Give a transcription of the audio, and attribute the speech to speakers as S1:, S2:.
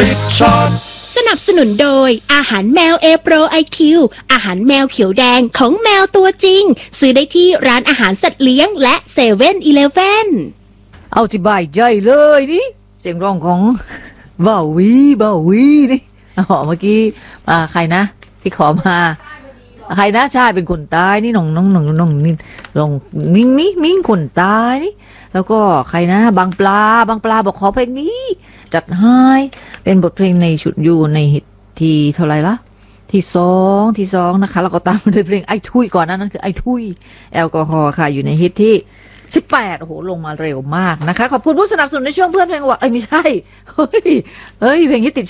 S1: ติดช็อต
S2: สนับสนุนโดยอาหารแมวเอโปรไอคิวอาหารแมวเขียวแดงของแมวตัวจริงซื้อได้ที่ร้านอาหารสัตว์เลี้ยงและเซเว่นอีเลฟเว่น
S3: เอาจิบายใจเลยนี่เสียงร้องของบ่าววีนี่เมื่อกี้ใครนะที่ขอมาใครนะใช่เป็นคนตายนี่น้องนี่ลองมิ้งคนตายนี่แล้วก็ใครนะบางปลาบอกขอเพลงนี้จัดให้เป็นบทเพลงในชุดอยู่ในฮิตที่เท่าไหร่ละที่สองนะคะแล้วก็ตามมาด้วยเพลงไอ้ทุยก่อนนั้นคือไอ้ทุยแอลกอฮอล์ค่ะอยู่ในฮิตที่18โอ้โหลงมาเร็วมากนะคะขอบคุณผู้สนับสนุนในช่วงเพื่อนเพลงว่าไม่ใช่เฮ้ยเพลงฮิตติด